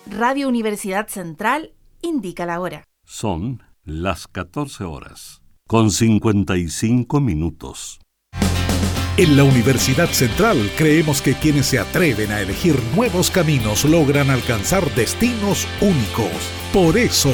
Radio Universidad Central indica la hora. Son las 14 horas, con 55 minutos. En la Universidad Central creemos que quienes se atreven a elegir nuevos caminos logran alcanzar destinos únicos. Por eso,